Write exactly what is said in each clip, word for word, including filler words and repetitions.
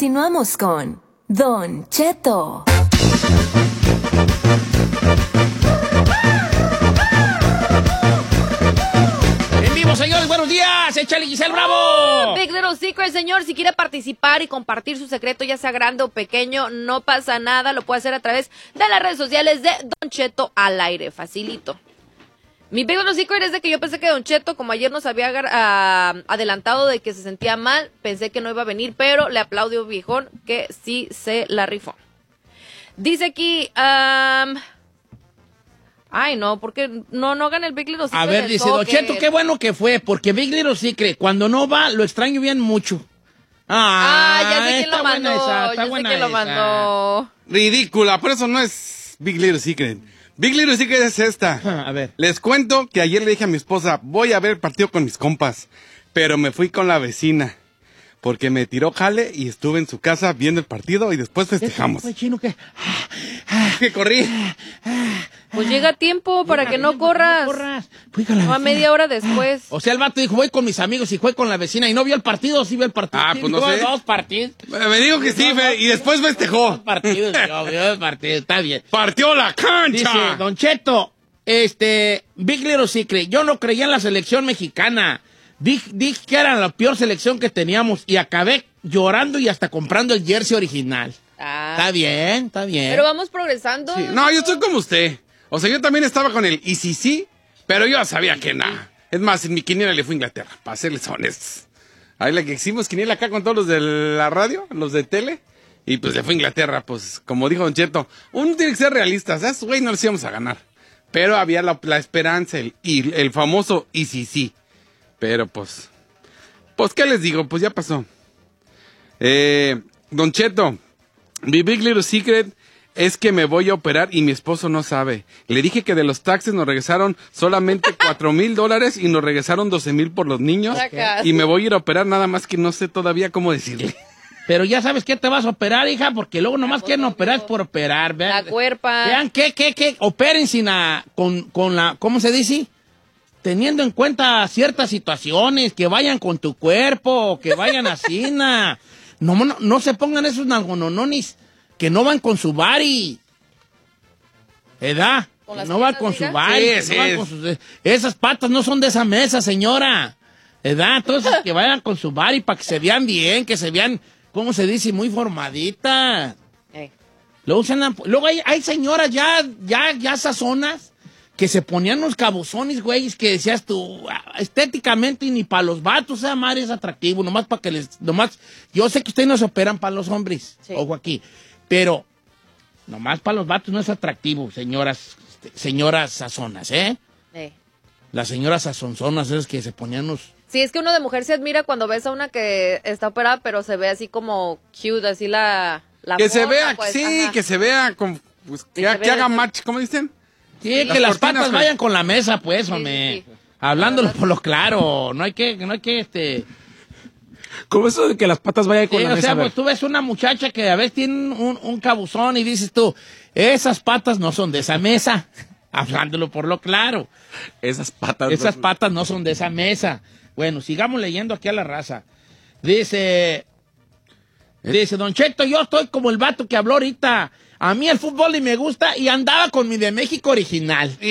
Continuamos con Don Cheto. En vivo, señores, buenos días. Échale, Giselle Bravo. Uh, Big Little Secret, señor. Si quiere participar y compartir su secreto, ya sea grande o pequeño, no pasa nada. Lo puede hacer a través de las redes sociales de Don Cheto al aire. Facilito. Mi Big Little Secret es de que yo pensé que Don Cheto, como ayer nos había uh, adelantado de que se sentía mal, pensé que no iba a venir, pero le aplaudió viejón que sí se la rifó. Dice aquí... Um, Ay, no, porque no, no hagan el Big Little Secret. A ver, dice Don Cheto, qué bueno que fue, porque Big Little Secret, cuando no va, lo extraño bien mucho. Ah, ah ya sé quién lo mandó, esa, ya sé quién lo esa. mandó. Ridícula, por eso no es Big Little Secret. Big Little Secret es esta. A ver. Les cuento que ayer le dije a mi esposa, voy a ver el partido con mis compas, pero me fui con la vecina. Porque me tiró jale y estuve en su casa viendo el partido y después festejamos. ¿Fue chino que? Que corrí. Pues llega a tiempo para que no corras. No corras. Fui con la No, a vecina. media hora después. O sea, el vato dijo, voy con mis amigos y fue con la vecina y no vio el partido, o sí vio el partido. Ah, Sí, pues no vio sé. Dos partidos. Me dijo que sí, fe, y después festejó. Dos partidos, yo vio el partido, está bien. ¡Partió la cancha! Dice, Don Cheto, este, Big Little Secret, yo no creía en la selección mexicana. Dije, dije que era la peor selección que teníamos y acabé llorando y hasta comprando el jersey original. Ah. Está bien, está bien. Pero vamos progresando. Sí. No, yo estoy como usted. O sea, yo también estaba con el y sí, sí, pero yo sabía que nada. Es más, en mi quiniela le fue a Inglaterra, para serles honestos. Ahí la que hicimos quiniela acá con todos los de la radio, los de tele, y pues le fue a Inglaterra, pues, como dijo Don Cheto, uno tiene que ser realistas, esos güey no les íbamos a ganar. Pero había la, la esperanza, el, y el famoso y sí, sí. Pero pues, pues, ¿qué les digo? Pues ya pasó. Eh, Don Cheto, mi Big Little Secret es que me voy a operar y mi esposo no sabe. Le dije que de los taxes nos regresaron solamente cuatro mil dólares y nos regresaron doce mil por los niños. Okay. Y me voy a ir a operar nada más que no sé todavía cómo decirle. Pero ya sabes que te vas a operar, hija, porque luego nomás pues, quieren no, operar no. por operar. Vean, La cuerpa. Vean qué, qué, qué, operen sin la, con, con la, ¿cómo se dice? Teniendo en cuenta ciertas situaciones, que vayan con tu cuerpo, que vayan así, na. No, no, no se pongan esos nalgonononis que no van con su body. ¿Edad? ¿Con las No van piernas, con su diga? body. Sí, que sí. no van con sus- esas patas no son de esa mesa, señora. ¿Edad? Entonces, que vayan con su body para que se vean bien, que se vean, ¿cómo se dice? Muy formaditas. Ey. Luego, se andan- luego hay, hay señoras ya, ya, ya sazonas que se ponían unos cabuzones, güey, que decías tú, ah, estéticamente y ni para los vatos, o sea, madre, es atractivo, nomás para que les, nomás, yo sé que ustedes no se operan para los hombres, Sí. ojo aquí, pero nomás para los vatos no es atractivo, señoras, este, señoras sazonas, ¿eh? Ey. Las señoras sazonzonas esas que se ponían unos... Sí, es que uno de mujer se admira cuando ves a una que está operada, pero se ve así como cute, así la... la Que se forma, vea, pues, sí, ajá. que se vea, con, pues, que, Que se que vea haga de- match, ¿cómo dicen? Sí, Las que las cortinas, patas güey. vayan con la mesa, pues, Sí, hombre. sí, sí. Hablándolo La verdad, por lo claro, no hay que, no hay que, este... ¿Cómo eso de que las patas vayan con Sí, la o mesa? sea, A ver. pues tú ves una muchacha que a veces tiene un, un cabuzón y dices tú, esas patas no son de esa mesa. Hablándolo por lo claro. Esas patas. Esas no- patas no son de esa mesa. Bueno, sigamos leyendo aquí a la raza. Dice, dice, Don Cheto, yo estoy como el vato que habló ahorita. A mí el fútbol y me gusta y andaba con mi de México original. ¡Eso!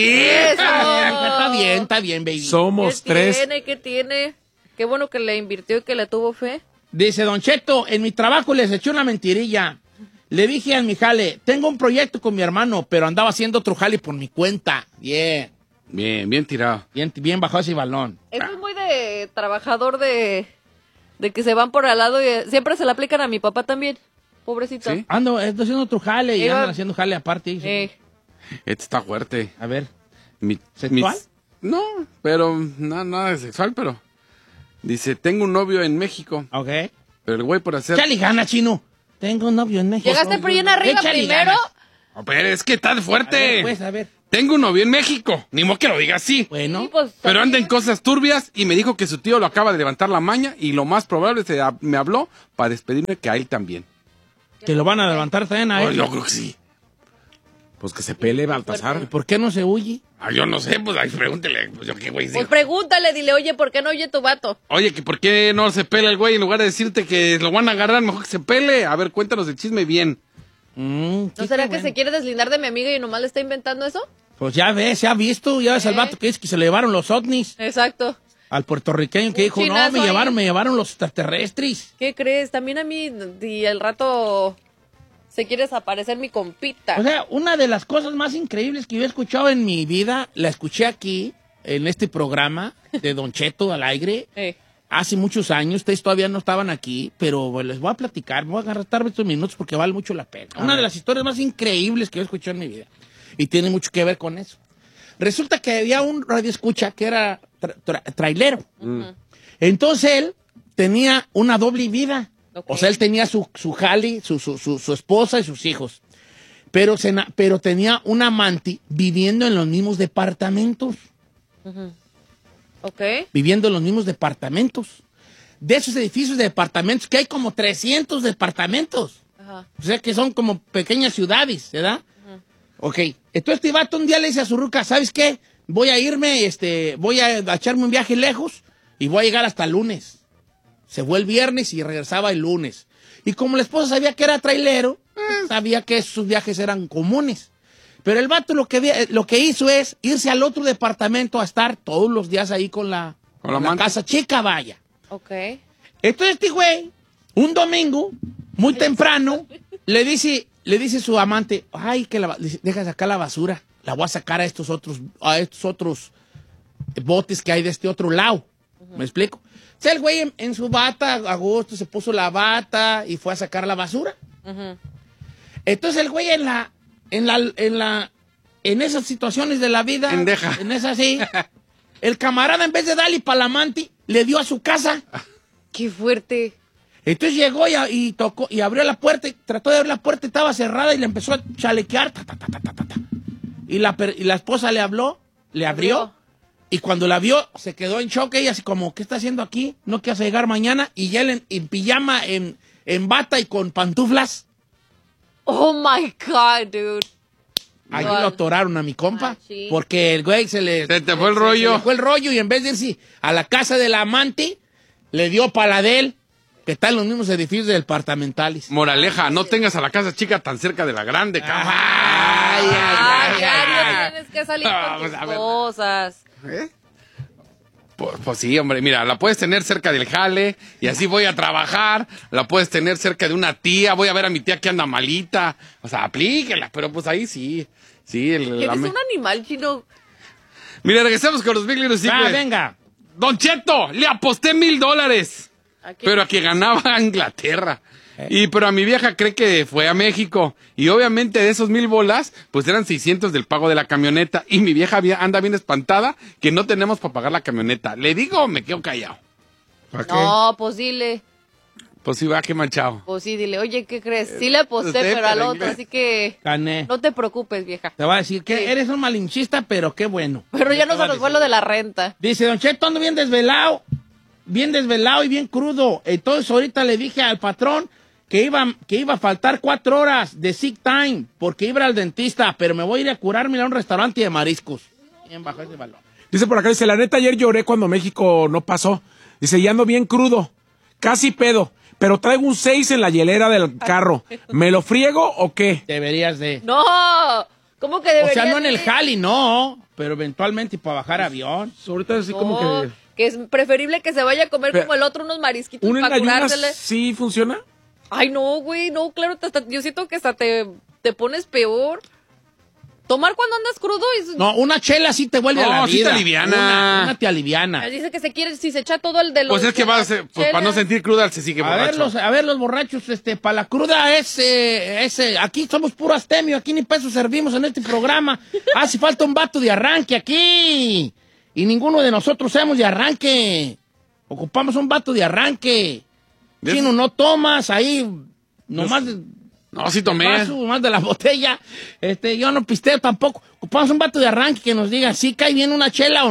Está bien, está bien, baby. Somos ¿Qué tres. tiene? ¿Qué tiene? Qué bueno que le invirtió y que le tuvo fe. Dice, Don Cheto, en mi trabajo les eché una mentirilla. Le dije a mi jale, tengo un proyecto con mi hermano, pero andaba haciendo otro jale por mi cuenta. Bien, Bien, bien tirado. bien, bien bajó ese balón. Eso es muy de trabajador de, de que se van por al lado y siempre se la aplican a mi papá también. Pobrecito. ¿Sí? Ando, estoy haciendo otro jale y Iba- andan haciendo jale aparte. Eh, Este está fuerte. A ver, Mi- ¿Sexual? mis- no, pero no, nada de sexual, pero dice, tengo un novio en México, ok. pero el güey por hacer... Échale gana, chino. Tengo un novio en México. ¿Llegaste por bien arriba Échale primero? ganas. Oh, pero es que está A ver, fuerte. pues, a ver. Tengo un novio en México, ni modo que lo diga así. Bueno, Sí, pues, Pero anda en también. cosas turbias y me dijo que su tío lo acaba de levantar la maña y lo más probable es que me habló para despedirme que a él también. que lo van a levantar también a Oh, él. yo creo que sí. Pues que se pele Baltasar. ¿Y por qué no se huye? Ah, yo no sé, pues ahí pregúntele. Pues yo qué güey. Pues digo. pregúntale, dile, oye, ¿por qué no oye tu vato? Oye, que por qué no se pela el güey en lugar de decirte que lo van a agarrar, mejor que se pele. A ver, cuéntanos el chisme bien. Mm, sí, ¿No será qué que bueno. se quiere deslindar de mi amiga y nomás le está inventando eso? Pues ya ves, se ha visto, ya ves al ¿Eh? vato que es que se le llevaron los ovnis. Exacto. Al puertorriqueño que Un dijo, no, chinazo me ahí. llevaron, me llevaron los extraterrestres. ¿Qué crees? También a mí, y al rato se quiere desaparecer mi compita. O sea, una de las cosas más increíbles que yo he escuchado en mi vida, la escuché aquí, en este programa de Don Cheto al aire, Eh. hace muchos años. Ustedes todavía no estaban aquí, pero bueno, les voy a platicar, me voy a agarrar estos minutos porque vale mucho la pena. Una de las historias más increíbles que yo he escuchado en mi vida. Y tiene mucho que ver con eso. Resulta que había un radioescucha que era tra- tra- trailero. Entonces él tenía una doble vida. Ok. O sea, él tenía su, su jali, su, su, su, su esposa y sus hijos. Pero, se na- pero tenía un amante viviendo en los mismos departamentos. Ok. Viviendo en los mismos departamentos. De esos edificios de departamentos, que hay como trescientos departamentos. Ajá. O sea, que son como pequeñas ciudades, ¿verdad? Ok. Entonces este vato un día le dice a su ruca, ¿sabes qué? Voy a irme, este, voy a, a echarme un viaje lejos y voy a llegar hasta el lunes. Se fue el viernes y regresaba el lunes. Y como la esposa sabía que era trailero, eh, sabía que sus viajes eran comunes. Pero el vato lo que, vi- lo que hizo es irse al otro departamento a estar todos los días ahí con la, Con la con la amante. casa chica, vaya. Ok. Entonces este güey, un domingo, muy temprano, le dice, le dice a su amante, ay, que la, ba- dice, deja sacar la basura, la voy a sacar a estos otros, a estos otros botes que hay de este otro lado. ¿Me explico? O sea, el güey en, en su bata, a gusto, se puso la bata y fue a sacar la basura. Ujú. Entonces el güey en la, en la, en la, en esas situaciones de la vida, Pendeja. en esas sí, el camarada en vez de darle para la amante, le dio a su casa. Qué fuerte. Entonces llegó y, y tocó y abrió la puerta, y trató de abrir la puerta y estaba cerrada y le empezó a chalequear. Ta, ta, ta, ta, ta, ta, ta. Y, la, per- y la esposa le habló, le abrió, Abrió. y cuando la vio se quedó en shock, ella así como, ¿qué está haciendo aquí? ¿No quieres llegar mañana? Y él en, en pijama, en, en bata y con pantuflas. Oh my God, dude. Ahí Igual. lo atoraron a mi compa, Machín. porque el güey se le... Se te fue el se- rollo. Se le fue el rollo y en vez de irse a la casa del amante, le dio para de él, que está en los mismos edificios departamentales. Moraleja, no tengas a la casa chica tan cerca de la grande, cabrón. Ay, ay, Ay, ay, diario ay. tienes que salir Ah, con pues, tus a ver. cosas. Pues, pues sí, hombre, mira, la puedes tener cerca del jale y así voy a trabajar. La puedes tener cerca de una tía, voy a ver a mi tía que anda malita. O sea, aplíquela, pero pues ahí sí. Sí, el, la Eres me- un animal, chino. Mira, regresamos con los Big Little Ah, Secrets. venga. Don Cheto, le aposté mil dólares. ¿A qué? Pero a que ganaba a Inglaterra. Y pero a mi vieja cree que fue a México. Y obviamente de esos mil bolas, pues eran seiscientos del pago de la camioneta. Y mi vieja había- anda bien espantada que no tenemos para pagar la camioneta. ¿Le digo o me quedo callado? ¿Para qué? No, pues dile. Pues sí, va, qué manchado. Pues sí, dile. Oye, ¿qué crees? Sí le aposté, Usted, pero al pero otro, inglés. así que Gané. no te preocupes, vieja. Te voy a decir que Sí. eres un malinchista, pero qué bueno. Pero ya Te no voy se a nos fue decir. lo de la renta. Dice, Don Cheto, ando bien desvelado, bien desvelado y bien crudo. Entonces ahorita le dije al patrón que iba, que iba a faltar cuatro horas de sick time porque iba al dentista, pero me voy a ir a curarme a un restaurante de mariscos. Bien bajo ese balón. Dice por acá, dice, la neta, ayer lloré cuando México no pasó. Dice, y ando bien crudo, casi pedo, pero traigo un seis en la hielera del carro. ¿Me lo friego o qué? Deberías de... No, ¿cómo que O debería? sea, no en el jali, no, pero eventualmente para bajar avión. Ahorita así como No, que... que es preferible que se vaya a comer Pero- como el otro unos marisquitos ¿Un en para ayunas curársele. sí funciona? Ay, no, güey, no, claro, hasta- yo siento que hasta te, te pones peor. Tomar cuando andas crudo y... No, una chela sí te vuelve No, a la sí te vida. aliviana. Una, una te aliviana. Dice que se quiere, si se echa todo el de los... Pues es que de va a las ser, pues para no chelas. sentir cruda se sigue A ver, borracho. los, a ver, los borrachos, este, para la cruda es, eh, es, eh, aquí somos puro astemio, aquí ni peso servimos en este programa. Hace falta un vato de arranque aquí. Y ninguno de nosotros somos de arranque. Ocupamos un vato de arranque. ¿Ves? Chino, no tomas ahí, nomás de- No, sí tomé. vaso, más de la botella. Este, yo no pisteo tampoco. Ocupamos un vato de arranque que nos diga si cae bien una chela o no.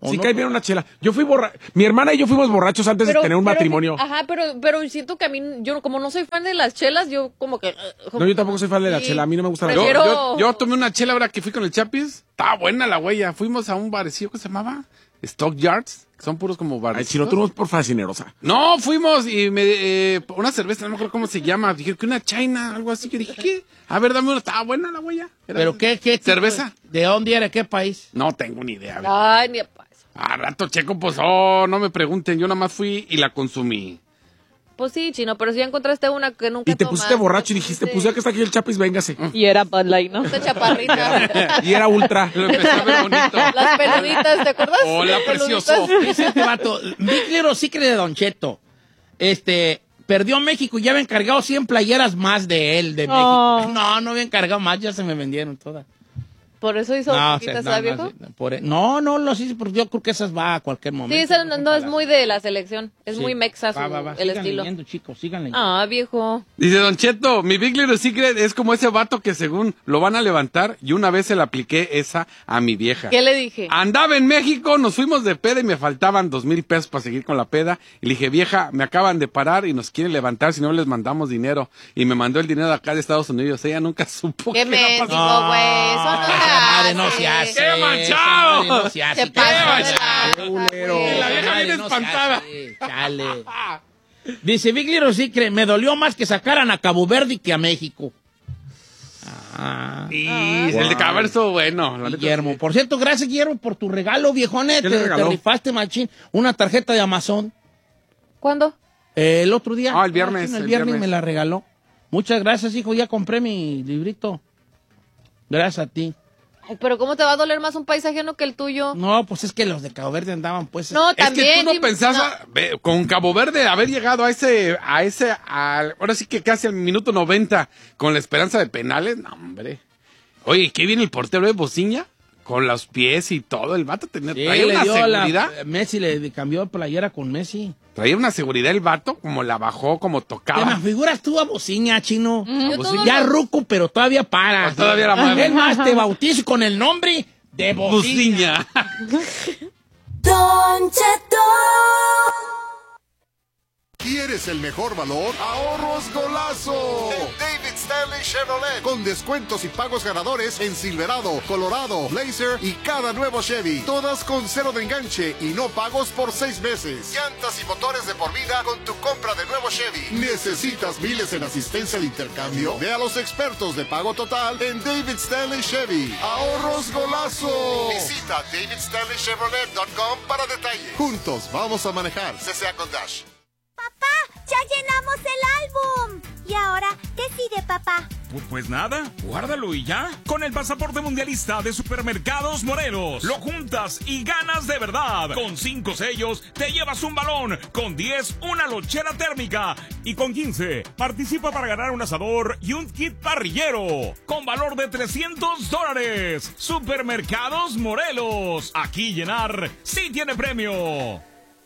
¿O Sí, no? cae bien una chela. Yo fui borracho. Mi hermana y yo fuimos borrachos antes Pero- de tener un pero- matrimonio. Ajá, pero, pero siento que a mí, yo como no soy fan de las chelas, yo como que... uh, como No, yo que tampoco soy fan de la sí. chela. A mí no me gusta la Yo, Prefiero- chela. yo, yo tomé una chela ahora que fui con el Chapis. Estaba buena la huella. Fuimos a un barecillo que se llamaba Stockyards. Que son puros como bares. Ay, si no, tú no por fascinerosa. No, fuimos y me... Eh, una cerveza, no me acuerdo cómo se llama. Dije que una China, algo así. Yo dije, ¿qué? A ver, dame una. Estaba buena la huella. Era- ¿Pero qué? qué tipo ¿Cerveza? de- ¿De dónde era? ¿Qué país? No tengo ni idea. a ver. Ay, ni a paz. A rato checo, pues, oh, no me pregunten. Yo nada más fui y la consumí. Pues sí, chino, pero si ya encontraste una que nunca Y te tomas, pusiste borracho y te dijiste, pusiste- pues ya que está aquí el Chapis, véngase. Y era Bud Light, ¿no? Esta chaparrita. Y era ultra. Lo empecé a ver bonito. Las peluditas, ¿te acuerdas? Hola, Las peluditas. precioso. Dice este vato, Big Little Secret de Don Cheto. Este, perdió México y ya había encargado cien playeras más de él, de Oh. México. No, no había encargado más, ya se me vendieron todas. Por eso hizo No, poquitas, se- no, ¿sabes, no, viejo? sí, por- no, no lo hice porque yo creo que esas va a cualquier momento. Sí, esa no, no es muy de la selección. Es Sí. muy mexa su- Va, va, va, el sigan estilo. leyendo, chicos, sigan leyendo. Ah, viejo. Dice Don Cheto, mi Big Little Secret es como ese vato que según lo van a levantar y una vez se la apliqué esa a mi vieja. ¿Qué le dije? Andaba en México, nos fuimos de peda y me faltaban dos mil pesos para seguir con la peda. Y le dije, vieja, me acaban de parar y nos quieren levantar si no les mandamos dinero. Y me mandó el dinero de acá de Estados Unidos. Ella nunca supo Qué qué era mendigo, pasado. güey. Eso no se esa madre hace. no se hace. ¡Qué manchado! esa madre no se hace. Se pasó de chale. la- culero. güey. La vieja Madre bien no se espantada. hace, chale. Dice Big Little Secret, me dolió más que sacaran a Cabo Verde que a México. Ah, Y el de Caber estuvo bueno. la neta, Guillermo. sí. Por cierto, gracias, Guillermo, por tu regalo, viejones. ¿Qué Te, le regaló? te rifaste, machín. Una tarjeta de Amazon. ¿Cuándo? Eh, el otro día. Ah, el viernes, machín, el, el viernes, viernes. me la regaló. Muchas gracias, hijo. Ya compré mi librito. Gracias a ti. Ay, pero ¿cómo te va a doler más un país ajeno que el tuyo? No, pues es que los de Cabo Verde andaban, pues. No, Es que también. tú no Jim- pensabas, ve, con Cabo Verde, haber llegado a ese, a ese, al- ahora sí que casi al minuto noventa, con la esperanza de penales, no, hombre. Oye, ¿qué viene el portero de Bociña? Con los pies y todo, el vato tenía, Sí, traía le una dio seguridad, la. Messi le cambió de playera con Messi. traía una seguridad el vato, como la bajó, como Te me tocaba. figuras tú a Bociña, chino. Mm, yo todo- Ya ruco, pero todavía para. Pues todavía la mueve. Es más, te bautizo con el nombre de Bociña. Bociña. Don Cheto. ¿Quieres el mejor valor? ¡Ahorros golazo! En David Stanley Chevrolet. Con descuentos y pagos ganadores en Silverado, Colorado, Blazer y cada nuevo Chevy. Todas con cero de enganche y no pagos por seis meses. Llantas y motores de por vida con tu compra de nuevo Chevy. ¿Necesitas miles en asistencia de intercambio? Ve a los expertos de pago total en David Stanley Chevy. ¡Ahorros golazo! Visita david stanley chevrolet punto com para detalle. Juntos vamos a manejar. C C A con Dash. ¡Papá! ¡Ya llenamos el álbum! ¿Y ahora qué sigue, papá? Pu- Pues nada, guárdalo y ya. Con el pasaporte mundialista de Supermercados Morelos, lo juntas y ganas de verdad. Con cinco sellos te llevas un balón, con diez una lonchera térmica y con quince participa para ganar un asador y un kit parrillero con valor de trescientos dólares. Supermercados Morelos, aquí llenar sí tiene premio.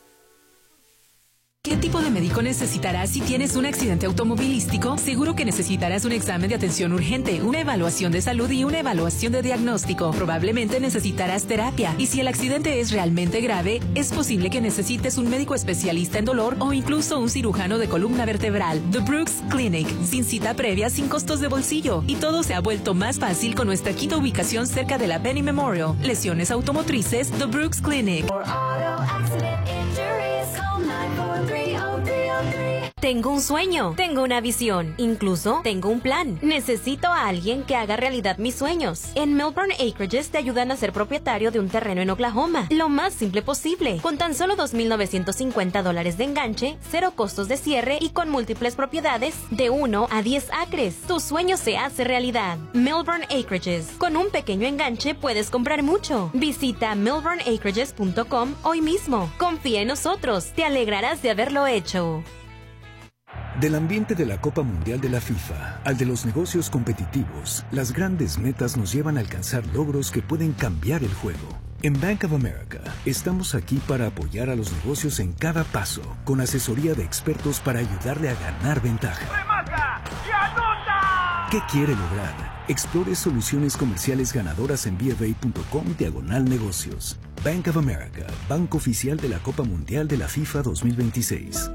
¿Qué tipo de médico necesitarás si tienes un accidente automovilístico? Seguro que necesitarás un examen de atención urgente, una evaluación de salud y una evaluación de diagnóstico. Probablemente necesitarás terapia. Y si el accidente es realmente grave, es posible que necesites un médico especialista en dolor o incluso un cirujano de columna vertebral. The Brooks Clinic, sin cita previa, sin costos de bolsillo. Y todo se ha vuelto más fácil con nuestra quinta ubicación cerca de la Penny Memorial. Lesiones automotrices, The Brooks Clinic. Tengo un sueño, tengo una visión, incluso tengo un plan. Necesito a alguien que haga realidad mis sueños. En Milburn Acreages te ayudan a ser propietario de un terreno en Oklahoma, lo más simple posible, con tan solo dos mil novecientos cincuenta dólares de enganche, cero costos de cierre y con múltiples propiedades de uno a diez acres. Tu sueño se hace realidad. Milburn Acreages. Con un pequeño enganche puedes comprar mucho. Visita milburn acreages punto com hoy mismo. Confía en nosotros, te alegrarás de haberlo hecho. Del ambiente de la Copa Mundial de la FIFA al de los negocios competitivos, las grandes metas nos llevan a alcanzar logros que pueden cambiar el juego. En Bank of America, estamos aquí para apoyar a los negocios en cada paso, con asesoría de expertos para ayudarle a ganar ventaja. ¿Qué quiere lograr? Explore soluciones comerciales ganadoras en B of A punto com diagonal negocios. Bank of America, banco oficial de la Copa Mundial de la FIFA dos mil veintiséis.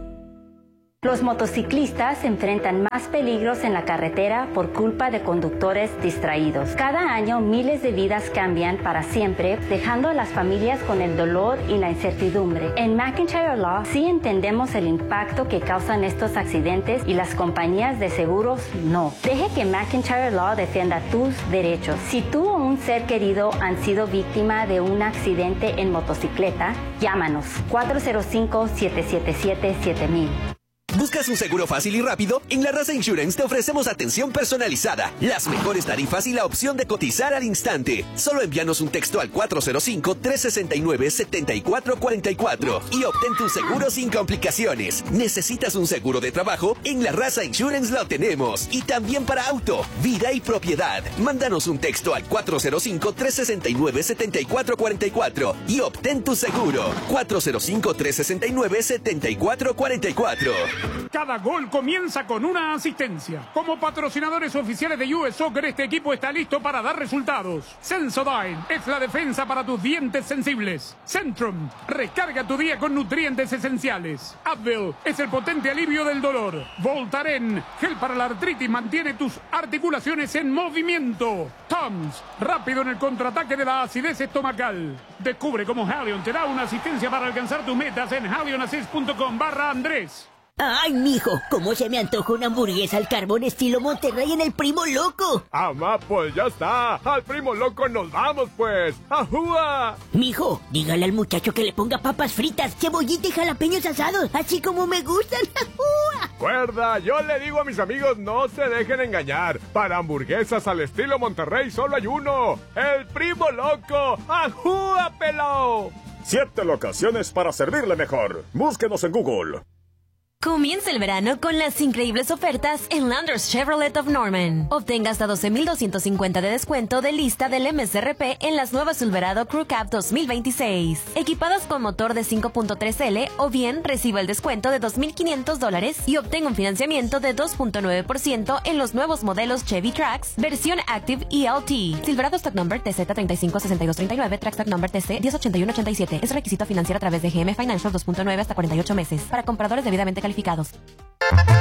Los motociclistas enfrentan más peligros en la carretera por culpa de conductores distraídos. Cada año miles de vidas cambian para siempre, dejando a las familias con el dolor y la incertidumbre. En McIntyre Law sí entendemos el impacto que causan estos accidentes y las compañías de seguros no. Deje que McIntyre Law defienda tus derechos. Si tú o un ser querido han sido víctima de un accidente en motocicleta, llámanos cuatro cero cinco, siete siete siete, siete mil. ¿Buscas un seguro fácil y rápido? En La Raza Insurance te ofrecemos atención personalizada, las mejores tarifas y la opción de cotizar al instante. Solo envíanos un texto al cuatro cero cinco, tres seis nueve, siete cuatro cuatro cuatro y obtén tu seguro sin complicaciones. ¿Necesitas un seguro de trabajo? En La Raza Insurance lo tenemos. Y también para auto, vida y propiedad. Mándanos un texto al cuatro cero cinco, tres seis nueve, siete cuatro cuatro cuatro y obtén tu seguro. cuatro cero cinco, tres seis nueve, siete cuatro cuatro cuatro. Cada gol comienza con una asistencia. Como patrocinadores oficiales de U S Soccer, este equipo está listo para dar resultados. Sensodyne es la defensa para tus dientes sensibles. Centrum, recarga tu día con nutrientes esenciales. Advil es el potente alivio del dolor. Voltaren, gel para la artritis, mantiene tus articulaciones en movimiento. Tums, rápido en el contraataque de la acidez estomacal. Descubre cómo Halion te da una asistencia para alcanzar tus metas en halionassist punto com barra Andrés. Ay, mijo, ¿cómo se me antoja una hamburguesa al carbón estilo Monterrey en el Primo Loco? Amá, pues ya está. Al Primo Loco nos vamos, pues. ¡Ajúa! Mijo, dígale al muchacho que le ponga papas fritas, cebollita y jalapeños asados, así como me gustan. ¡Ajúa! Cuerda, yo le digo a mis amigos, no se dejen engañar. Para hamburguesas al estilo Monterrey solo hay uno. ¡El Primo Loco! ¡Ajúa, pelao! Siete locaciones para servirle mejor. Búsquenos en Google. Comienza el verano con las increíbles ofertas en Landers Chevrolet of Norman. Obtenga hasta doce mil doscientos cincuenta de descuento de lista del M S R P en las nuevas Silverado Crew Cab dos mil veintiséis. Equipadas con motor de cinco punto tres L o bien reciba el descuento de dos mil quinientos dólares y obtenga un financiamiento de dos punto nueve por ciento en los nuevos modelos Chevy Trax, versión Active E L T. Silverado Stock Number T Z tres cinco seis dos tres nueve, Trax Stock Number T C uno cero ocho uno ocho siete. Es requisito financiar a través de G M Financial dos punto nueve hasta cuarenta y ocho meses. Para compradores debidamente calificados.